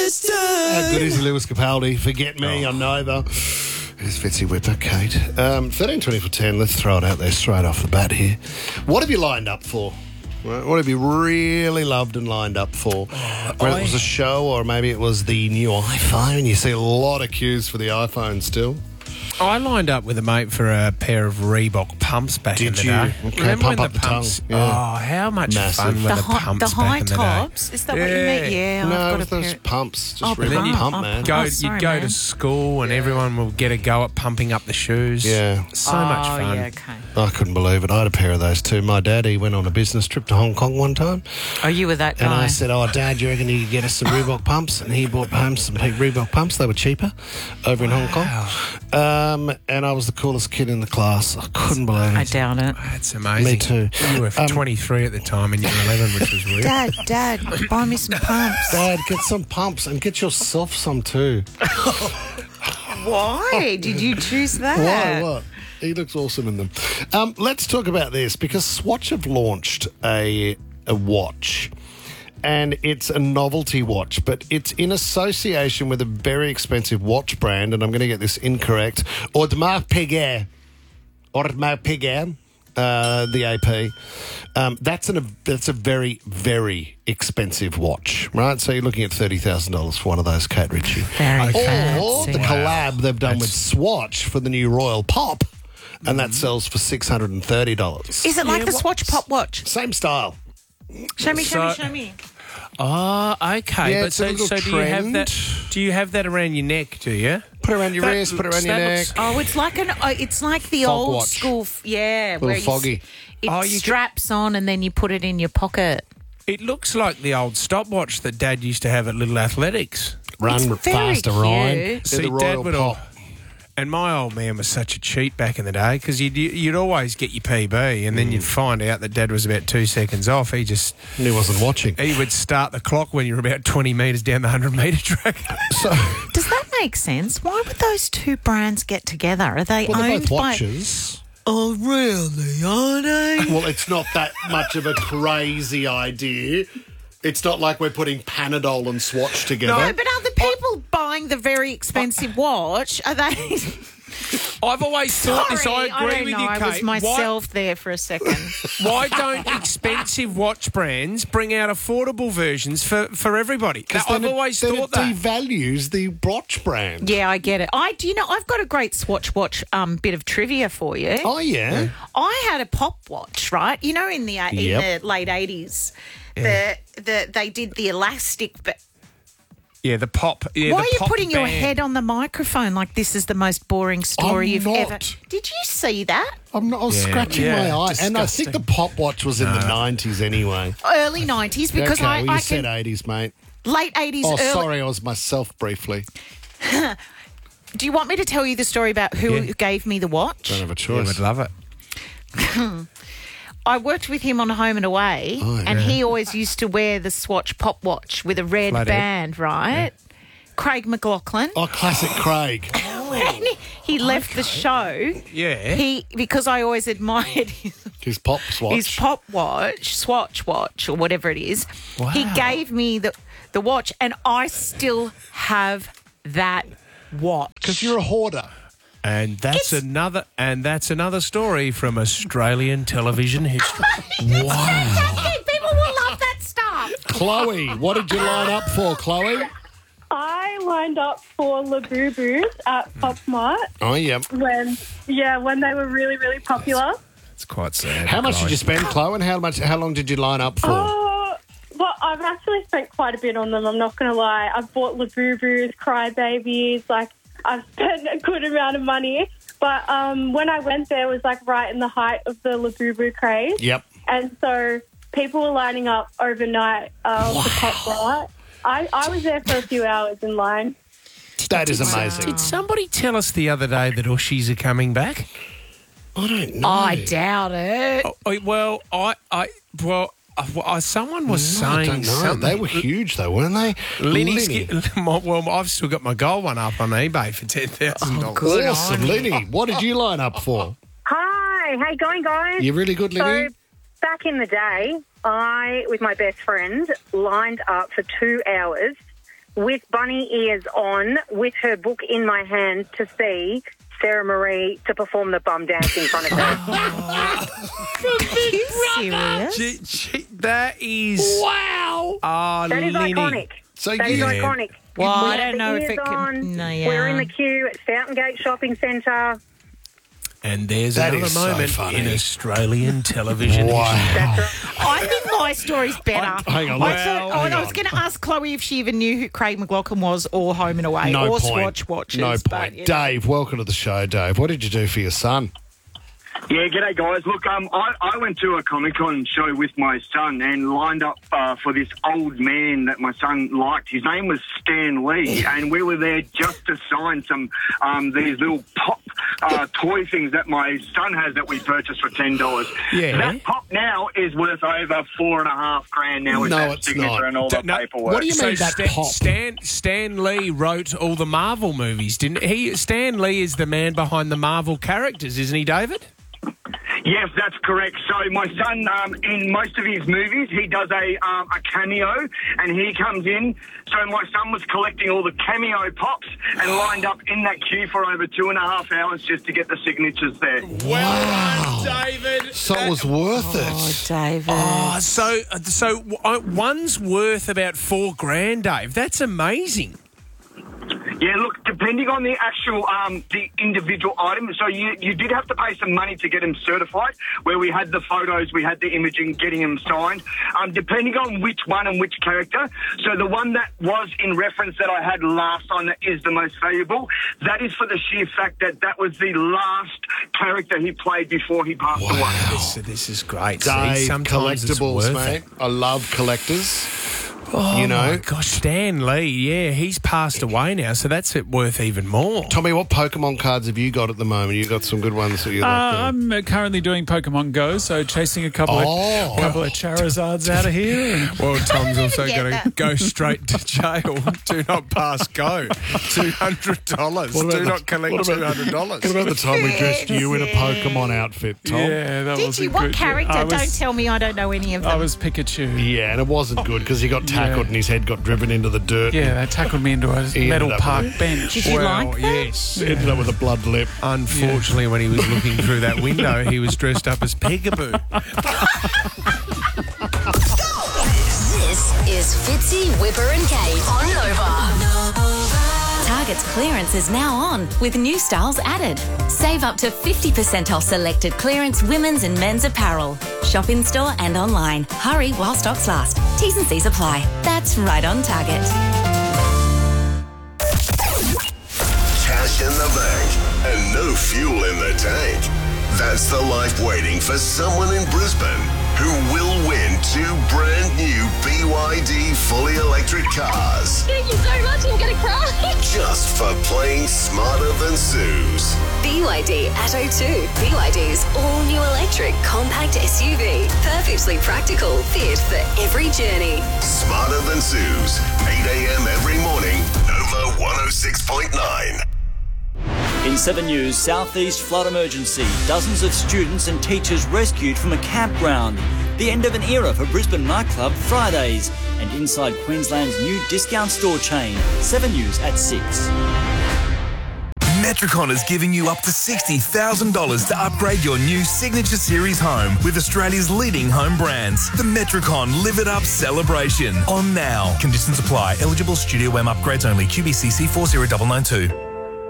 this time. How good is Lewis Capaldi? Forget me, I'm neither. Here's Fitzy Whipper, Kate. 13, 20 for 10. Let's throw it out there straight off the bat here. What have you lined up for? Right, what have you really loved and lined up for? Whether it was a show or maybe it was the new iPhone. You see a lot of queues for the iPhone still. I lined up with a mate for a pair of Reebok pumps back in the Did you? day. Okay, Remember pump when up the pumps? tongue. Yeah. Oh, how much Massive. fun were the pumps The high back in the day? tops? Is that what you mean? Yeah, No, I've got a those pair. pumps. Oh, Just but really then you pump, man. You'd go to school and everyone will get a go at pumping up the shoes. Yeah. So much fun. Oh, yeah, okay. I couldn't believe it. I had a pair of those too. My dad, he went on a business trip to Hong Kong one time. Oh, you were that guy. And I said, Dad, you reckon you could get us some Reebok pumps? And he bought home some Reebok pumps. They were cheaper over in Hong Kong. And I was the coolest kid in the class. I couldn't believe it. I doubt it. That's amazing. Me too. You were 23 at the time and you were 11, which was weird. Dad, buy me some pumps. Dad, get some pumps and get yourself some too. Why did you choose that? Why? What? He looks awesome in them. Let's talk about this because Swatch have launched a watch. And it's a novelty watch, but it's in association with a very expensive watch brand, and I'm going to get this incorrect. Audemars Piguet. Audemars Piguet, the AP. That's a very, very expensive watch, right? So you're looking at $30,000 for one of those, Kate Ritchie. Very Or fancy. the collab they've done with Swatch for the new Royal Pop, and that sells for $630. Is it like the Swatch Pop watch? Same style. Show me. Oh, okay. Yeah, but it's a little do you have trend. that? Do you have that around your neck? Do you? Put it around your wrist, put it around your that neck. looks- Oh, it's like the Fog old watch. school, where Little foggy. It straps on and then you put it in your pocket. It looks like the old stopwatch that Dad used to have at Little Athletics. Run It's very faster, Ryan. cute. They're the Royal Dad Pop. And my old man was such a cheat back in the day because you'd always get your PB and then you'd find out that Dad was about 2 seconds off. He wasn't watching. He would start the clock when you're about 20 metres down the 100-metre track. So, Does that make sense? Why would those two brands get together? Are they well, they're owned both by... watches. Oh, really? Are they? Well, it's not that much of a crazy idea. It's not like we're putting Panadol and Swatch together. No, but are the people buying the very expensive watch, are they... I've always thought this. I agree don't with know. you, Kate. I was myself there for a second. Why don't expensive watch brands bring out affordable versions for everybody? Now, I've always thought that. It devalues the watch brand. Yeah, I get it. I've got a great Swatch watch bit of trivia for you. Oh, yeah. I had a pop watch, right? You know, in the late 80s, they did the elastic. Yeah, the pop. Yeah, Why the are you pop putting your band. head on the microphone like this is the most boring story I'm you've not. ever? Did you see that? I was Yeah, scratching yeah, my eye. And I disgusting. think the pop watch was in the 90s anyway. Early 90s, because okay, well, you I said can 80s, mate. late 80s. Oh, early. sorry, I was myself briefly. Do you want me to tell you the story about who Yeah. gave me the watch? Don't have a I choice. would love it. I worked with him on Home and Away, Oh, and he always used to wear the Swatch pop watch with a red Flathead. band, right? Craig McLaughlin. Oh, classic Craig. And he left the show. Yeah. Because I always admired His pop Swatch. his pop watch, Swatch watch, or whatever it is. Wow. He gave me the watch, and I still have that watch. Because you're a hoarder. And that's another story from Australian television history. Fantastic. People will love that stuff. Chloe, what did you line up for, Chloe? I lined up for Labubu's at Pop Mart Oh, yeah. when they were really, really popular. It's quite sad. How much did you Chloe. spend, Chloe, and how long did you line up for? Oh, well, I've actually spent quite a bit on them, I'm not going to lie. I've bought Labubu's, Crybabies, I've spent a good amount of money. But when I went there, it was right in the height of the Labubu craze. Yep. And so people were lining up overnight to Pop Mart. I was there for a few hours in line. That is amazing. Did somebody tell us the other day that Ushies are coming back? I don't know. I doubt it. Someone was I saying don't know. something. They were huge, though, weren't they? Lenny. Well, I've still got my gold one up on eBay for $10,000. good Awesome, on you. Lenny. What did you line up for? Hi, how you going, guys? You really good, Lenny? So, back in the day, I, with my best friend, lined up for 2 hours with bunny ears on, with her book in my hand to see Sarah Marie to perform the bum dance in front of her. Are you serious? That is... Wow. That is Linny. iconic. So That is iconic. Well, We I had don't the know if ears it can... on. No, yeah. We're in the queue at Fountain Gate Shopping Centre. And there's That another is so moment funny. in Australian television history. Wow. I think my story's better. Hang on, I was going to ask Chloe if she even knew who Craig McLachlan was, or Home and Away, No or point. Swatch Watchers. No but, point. you know. Dave, welcome to the show, Dave. What did you do for your son? Yeah, g'day guys. Look, I went to a Comic-Con show with my son and lined up for this old man that my son liked. His name was Stan Lee, and we were there just to sign some these little pop toy things that my son has that we purchased for $10. Yeah. That pop now is worth over $4,500 now with No, that it's signature not. and all the No, paperwork. what do you mean that pop? Stan Lee wrote all the Marvel movies, didn't he? Stan Lee is the man behind the Marvel characters, isn't he, David? Yes, that's correct. So my son, in most of his movies, he does a cameo, and he comes in. So my son was collecting all the cameo pops and lined up in that queue for over 2.5 hours just to get the signatures there. Well done, David. So it was worth it. Oh, David. Oh, so one's worth about $4,000, Dave. That's amazing. Yeah, look, depending on the actual, the individual item, so you did have to pay some money to get them certified, where we had the photos, we had the imaging, getting them signed, depending on which one and which character. So the one that was in reference that I had last time that is the most valuable, that is for the sheer fact that that was the last character he played before he passed away. This is great. Dave, See, sometimes it's collectibles, worth mate. it. I love collectors. Oh, You know? my gosh, Stan Lee, yeah, he's passed away now, so that's it worth even more. Tommy, what Pokemon cards have you got at the moment? You got some good ones that you like. I'm currently doing Pokemon Go, so chasing a couple of Charizards out of here. And Well, Tom's also get going to that. go straight to jail. Do not pass go. $200. Do not collect $200. What about the time we dressed you in a Pokemon outfit, Tom? yeah, that Did was you? What character? Don't tell me I don't know any of them. I was Pikachu. Yeah, and it wasn't good because he got tackled and his head got driven into the dirt. Yeah, they tackled me into a He metal ended up park with bench. Did you like that? Yes. Ended up with a blood lip. Unfortunately, when he was looking through that window, he was dressed up as Peekaboo. This is Fitzy, Whipper and Kate on Nova. Target's clearance is now on with new styles added. Save up to 50% off selected clearance women's and men's apparel. Shop in store and online. Hurry while stocks last. T's and C's apply. That's right on Target. Cash in the bank and no fuel in the tank. That's the life waiting for someone in Brisbane who will win 2 brand new BYD fully electric cars. Thank you so much. I'm going to cry. Just for playing smarter than Suze. BYD Atto 2. BYD's all-new electric compact SUV. Perfectly practical, fit for every journey. Smarter than Suze. 8 a.m. every morning. Nova 106.9. In 7 News, southeast flood emergency. Dozens of students and teachers rescued from a campground. The end of an era for Brisbane nightclub Fridays. And inside Queensland's new discount store chain. 7 News at 6. Metricon is giving you up to $60,000 to upgrade your new Signature Series home with Australia's leading home brands. The Metricon Live It Up celebration. On now. Conditions apply. Eligible Studio M upgrades only. QBCC 40992.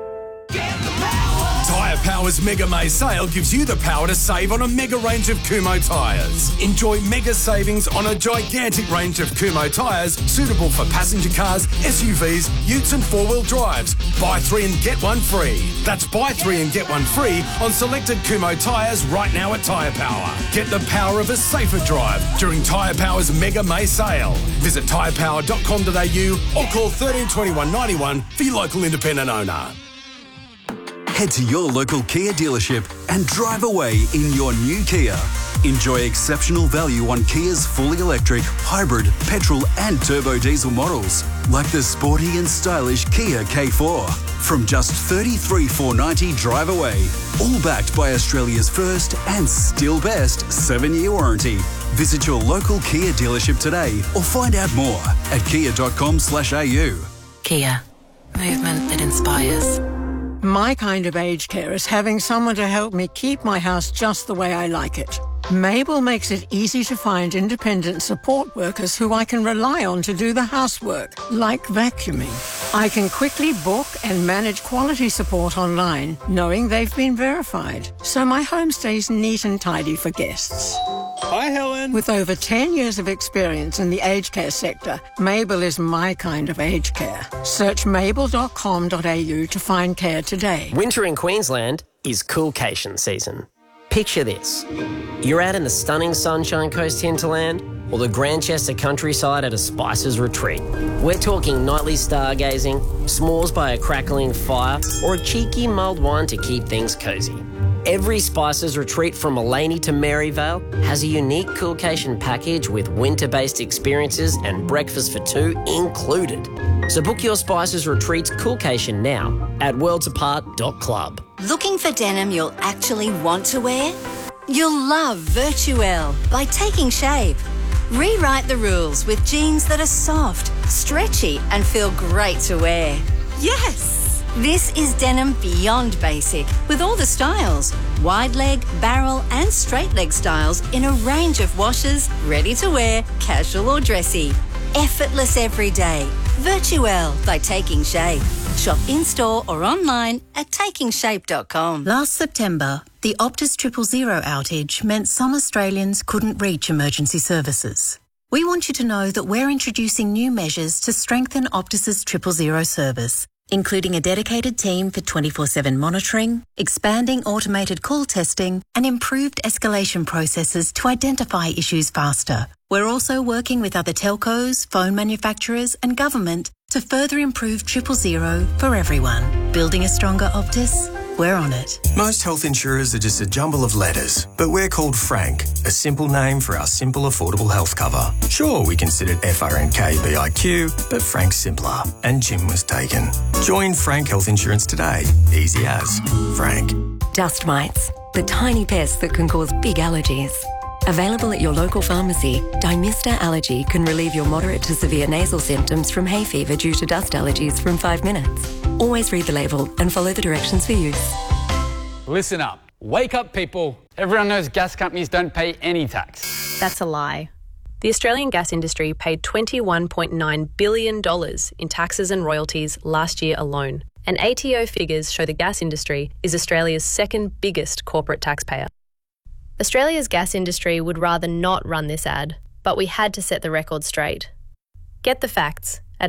Tyre Power's Mega May sale gives you the power to save on a mega range of Kumho tyres. Enjoy mega savings on a gigantic range of Kumho tyres suitable for passenger cars, SUVs, utes and 4-wheel drives. Buy 3 and get 1 free. That's buy 3 and get 1 free on selected Kumho tyres right now at Tyre Power. Get the power of a safer drive during Tyre Power's Mega May sale. Visit tyrepower.com.au or call 13 21 91 for your local independent owner. Head to your local Kia dealership and drive away in your new Kia. Enjoy exceptional value on Kia's fully electric, hybrid, petrol and turbo diesel models, like the sporty and stylish Kia K4. From just $33,490 drive away. All backed by Australia's first and still best 7-year warranty. Visit your local Kia dealership today or find out more at kia.com/au. Kia. Movement that inspires. My kind of aged care is having someone to help me keep my house just the way I like it. Mabel makes it easy to find independent support workers who I can rely on to do the housework, like vacuuming. I can quickly book and manage quality support online, knowing they've been verified, so my home stays neat and tidy for guests. Hi, Helen. With over 10 years of experience in the aged care sector, Mabel is my kind of aged care. Search mabel.com.au to find care today. Winter in Queensland is coolcation season. Picture this. You're out in the stunning Sunshine Coast hinterland or the Grantchester countryside at a Spices retreat. We're talking nightly stargazing, s'mores by a crackling fire, or a cheeky mulled wine to keep things cosy. Every Spices retreat from Mullaney to Maryvale has a unique coolcation package with winter-based experiences and breakfast for two included. So book your Spices retreats coolcation now at worldsapart.club. Looking for denim you'll actually want to wear? You'll love Virtuelle by Taking Shape. Rewrite the rules with jeans that are soft, stretchy and feel great to wear. Yes! This is denim beyond basic with all the styles. Wide leg, barrel and straight leg styles in a range of washes, ready to wear, casual or dressy. Effortless every day. Virtuelle by Taking Shape. Shop in-store or online at takingshape.com. Last September, the Optus 000 outage meant some Australians couldn't reach emergency services. We want you to know that we're introducing new measures to strengthen Optus's 000 service, including a dedicated team for 24/7 monitoring, expanding automated call testing, and improved escalation processes to identify issues faster. We're also working with other telcos, phone manufacturers, and government to further improve 000 for everyone. Building a stronger Optus? We're on it. Most health insurers are just a jumble of letters, but we're called Frank, a simple name for our simple, affordable health cover. Sure, we considered FRNKBIQ, but Frank's simpler, and Jim was taken. Join Frank Health Insurance today. Easy as. Frank. Dust mites, the tiny pests that can cause big allergies. Available at your local pharmacy, Dymista Allergy can relieve your moderate to severe nasal symptoms from hay fever due to dust allergies from 5 minutes. Always read the label and follow the directions for use. Listen up. Wake up, people. Everyone knows gas companies don't pay any tax. That's a lie. The Australian gas industry paid $21.9 billion in taxes and royalties last year alone. And ATO figures show the gas industry is Australia's second biggest corporate taxpayer. Australia's gas industry would rather not run this ad, but we had to set the record straight. Get the facts at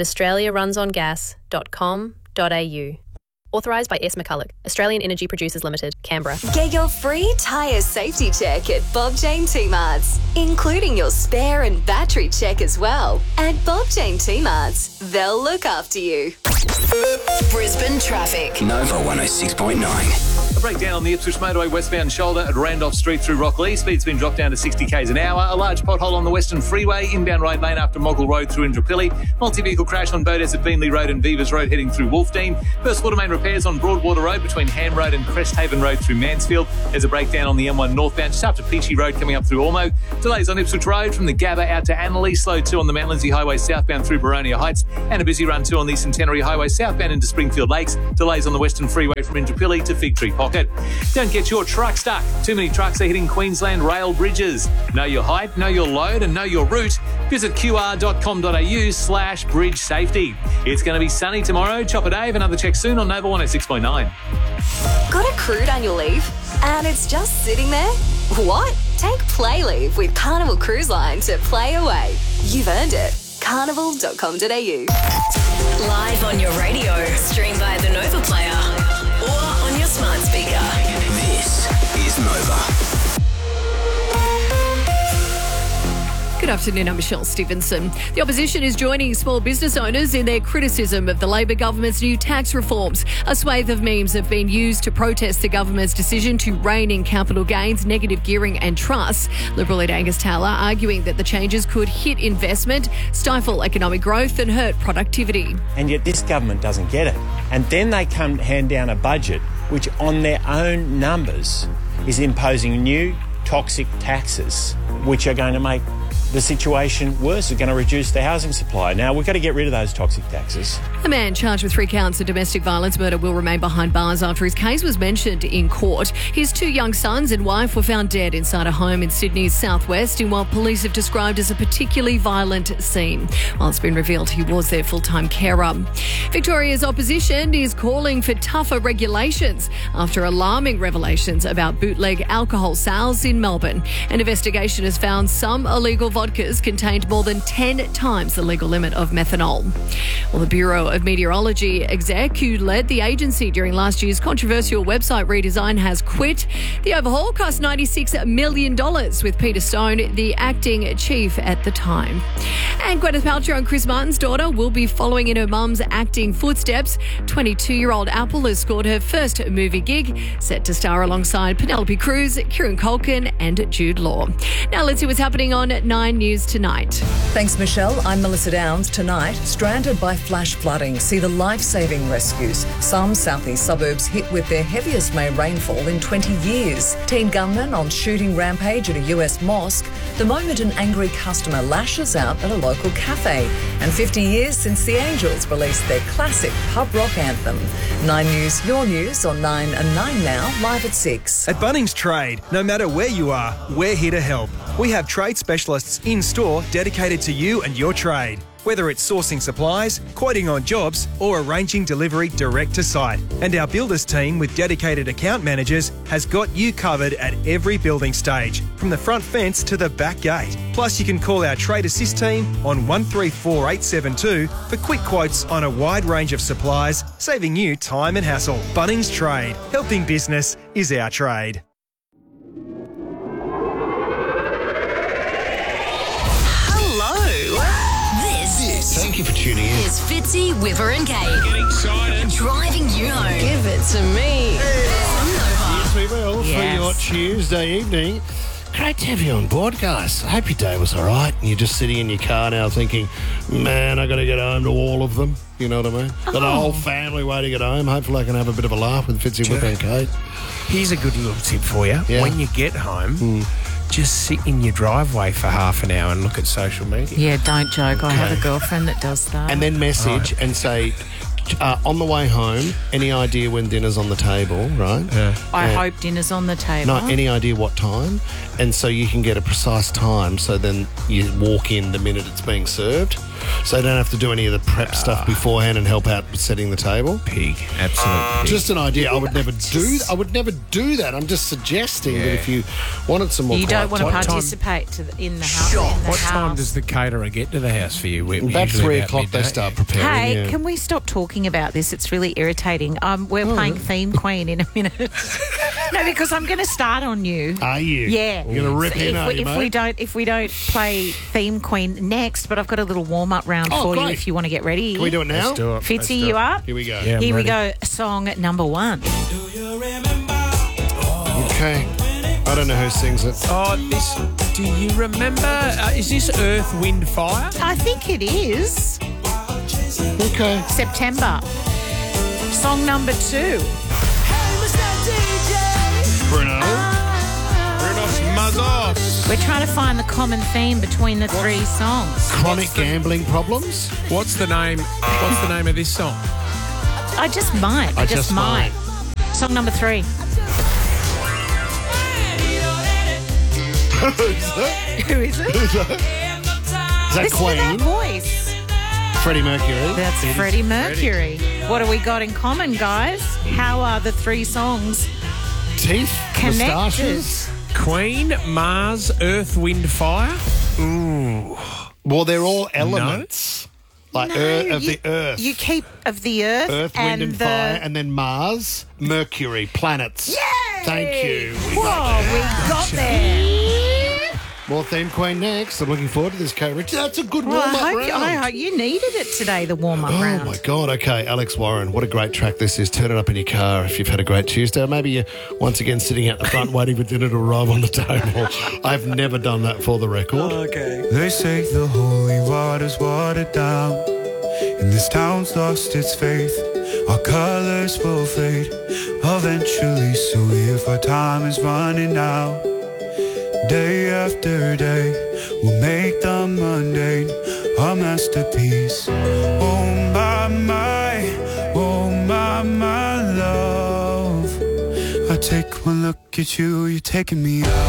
australiarunsongas.com.au. Authorised by S. McCulloch, Australian Energy Producers Limited, Canberra. Get your free tyre safety check at Bob Jane T-Marts, including your spare and battery check as well. At Bob Jane T-Marts, they'll look after you. Brisbane traffic. Nova 106.9. A breakdown on the Ipswich Motorway westbound shoulder at Randolph Street through Rockley. Speed's been dropped down to 60 k's an hour. A large pothole on the Western Freeway, inbound right lane after Moggle Road through Indooroopilly. Multi-vehicle crash on Bodes at Beenleigh Road and Beavers Road heading through Wolfdean. First water main repairs on Broadwater Road between Ham Road and Cresthaven Road through Mansfield. There's a breakdown on the M1 northbound just after Peachy Road coming up through Ormo. Delays on Ipswich Road from the Gabba out to Annerley. Slow 2 on the Mount Lindesay Highway southbound through Boronia Heights. And a busy run 2 on the Centenary Highway southbound into Springfield Lakes. Delays on the Western Freeway from Indooroopilly to Fig Tree Pocket. Don't get your truck stuck. Too many trucks are hitting Queensland rail bridges. Know your height, know your load and know your route. Visit qr.com.au/bridge safety. It's going to be sunny tomorrow. Chopper Dave, another check soon on Nova 106.9. Got a crude annual leave and it's just sitting there? What? Take Play Leave with Carnival Cruise Line to play away. You've earned it. Carnival.com.au. Live on your radio, stream by the Nova Player or on your smart speaker. This is Nova. Good afternoon, I'm Michelle Stevenson. The opposition is joining small business owners in their criticism of the Labor government's new tax reforms. A swathe of memes have been used to protest the government's decision to rein in capital gains, negative gearing and trusts. Liberal leader Angus Taylor arguing that the changes could hit investment, stifle economic growth and hurt productivity. And yet this government doesn't get it. And then they come hand down a budget which on their own numbers is imposing new toxic taxes which are going to make the situation worse. It's going to reduce the housing supply. Now, we've got to get rid of those toxic taxes. A man charged with 3 counts of domestic violence murder will remain behind bars after his case was mentioned in court. His 2 young sons and wife were found dead inside a home in Sydney's southwest in what police have described as a particularly violent scene. While it's been revealed he was their full-time carer. Victoria's opposition is calling for tougher regulations after alarming revelations about bootleg alcohol sales in Melbourne. An investigation has found some illegal vodkas contained more than 10 times the legal limit of methanol. Well, the Bureau of Meteorology exec who led the agency during last year's controversial website redesign has quit. The overhaul cost $96 million, with Peter Stone the acting chief at the time. And Gwyneth Paltrow and Chris Martin's daughter will be following in her mum's acting footsteps. 22-year-old Apple has scored her first movie gig, set to star alongside Penelope Cruz, Kieran Culkin and Jude Law. Now let's see what's happening on 9 News Tonight. Thanks, Michelle. I'm Melissa Downs. Tonight, stranded by flash flooding, see the life-saving rescues. Some southeast suburbs hit with their heaviest May rainfall in 20 years. Teen gunman on shooting rampage at a US mosque. The moment an angry customer lashes out at a local cafe. And 50 years since the Angels released their classic pub rock anthem. 9 News, your news on 9 and 9 now, live at 6. At Bunnings Trade, no matter where you are, we're here to help. We have trade specialists in-store dedicated to you and your trade. Whether it's sourcing supplies, quoting on jobs, or arranging delivery direct to site. And our builders team with dedicated account managers has got you covered at every building stage, from the front fence to the back gate. Plus, you can call our Trade Assist team on 134872 for quick quotes on a wide range of supplies, saving you time and hassle. Bunnings Trade. Helping business is our trade. Thank you for tuning in. It's Fitzy, Wipper and Kate. Get excited. Driving you home. Give it to me. On Nova. Yes, we will. Yes. For your Tuesday evening. Great to have you on board, guys. I hope your day was all right. And you're just sitting in your car now thinking, man, I got to get home to all of them. You know what I mean? Got a whole family waiting at home. Hopefully I can have a bit of a laugh with Fitzy, Wipper and Kate. Here's a good little tip for you. Yeah. When you get home, just sit in your driveway for half an hour and look at social media. Yeah, don't joke. I have a girlfriend that does that. And then message and say, on the way home, any idea when dinner's on the table, right? I hope dinner's on the table. No, any idea what time? And so you can get a precise time, so then you walk in the minute it's being served. So you don't have to do any of the prep stuff beforehand and help out with setting the table. Pig, absolute pig. Just an idea. I would never do that. I'm just suggesting that if you wanted some more You don't want to What time- participate in the house. What time does the caterer get to the house for you? About 3 o'clock they start preparing. Hey, can we stop talking about this? It's really irritating. We're playing Theme Queen in a minute. No, because I'm going to start on you. Are you? Yeah. You're going to rip in, are you, mate? If we don't play Theme Queen next, but I've got a little warm-up round for you if you want to get ready. Can we do it now? Let's do it. Fitzy, you up? Here we go. Yeah, Here we go. Song number 1. Okay. I don't know who sings it. Do you remember? Is this Earth, Wind, Fire? I think it is. Okay. September. Song number 2. Bruno. Bruno's Mazos. We're trying to find the common theme between the 3 songs. Chronic gambling problems. What's the name of this song? I just might. I just might. Song number 3. Who is it? Is that Listen Queen? to that voice. Freddie Mercury. That's It is Freddie Mercury. Freddie. What have we got in common, guys? How are the 3 songs Teeth? connected? Moustaches? Queen, Mars, Earth, Wind, Fire? Ooh. Well, they're all elements. Like of the Earth. You keep of the Earth, Earth, and Wind and the... Fire, and then Mars, Mercury, planets. Yay! Thank you. We got there. More Theme Queen next. I'm looking forward to this, Kate Richards. That's a good Well, warm-up round. I hope you needed it today, the warm-up round. Oh, my God. Okay, Alex Warren, what a great track this is. Turn it up in your car if you've had a great Tuesday. Or maybe you're once again sitting out the front waiting for dinner to arrive on the table. I've never done that for the record. Okay. They say the holy water's watered down, and this town's lost its faith. Our colours will fade eventually, so if our time is running out, day after day, We'll make the mundane a masterpiece. Oh my love. I take one look at you, you're taking me out.